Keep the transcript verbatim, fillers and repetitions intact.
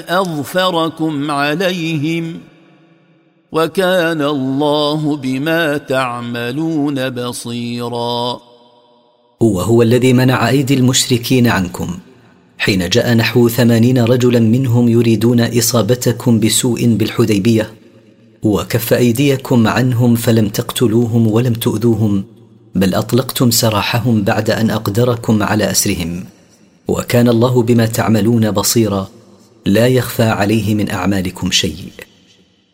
أظفركم عليهم وكان الله بما تعملون بصيرا. وهو الذي منع أيدي المشركين عنكم حين جاء نحو ثمانين رجلا منهم يريدون إصابتكم بسوء بالحديبية، وكف أيديكم عنهم فلم تقتلوهم ولم تؤذوهم، بل أطلقتم سراحهم بعد أن أقدركم على أسرهم، وكان الله بما تعملون بصيرا، لا يخفى عليه من أعمالكم شيء.